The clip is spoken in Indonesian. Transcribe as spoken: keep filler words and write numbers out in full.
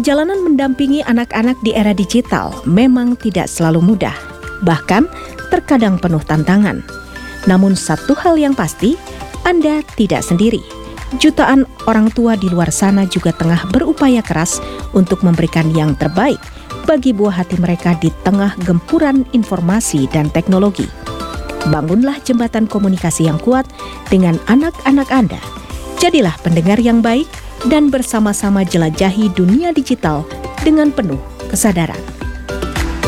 Perjalanan mendampingi anak-anak di era digital memang tidak selalu mudah, bahkan terkadang penuh tantangan. Namun satu hal yang pasti, Anda tidak sendiri. Jutaan orang tua di luar sana juga tengah berupaya keras untuk memberikan yang terbaik bagi buah hati mereka di tengah gempuran informasi dan teknologi. Bangunlah jembatan komunikasi yang kuat dengan anak-anak Anda. Jadilah pendengar yang baik dan bersama-sama jelajahi dunia digital dengan penuh kesadaran.